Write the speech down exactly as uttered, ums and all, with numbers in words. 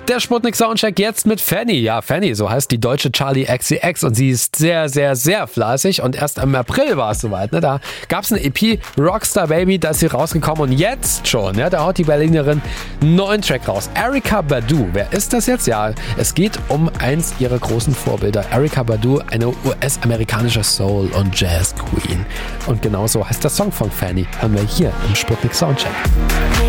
Der Sputnik Soundcheck jetzt mit Fanny. Ja, Fanny, so heißt die deutsche Charli X C X und sie ist sehr, sehr, sehr fleißig und erst im April war es soweit. Ne? Da gab es eine E P, Rockstar Baby, da ist sie rausgekommen und jetzt schon, ja, da haut die Berlinerin einen neuen Track raus. Erykah Badu, wer ist das jetzt? Ja, es geht um eins ihrer großen Vorbilder. Erykah Badu, eine U S-amerikanische Soul- und Jazz-Queen. Und genau so heißt der Song von Fanny. Hören wir hier im Sputnik Soundcheck.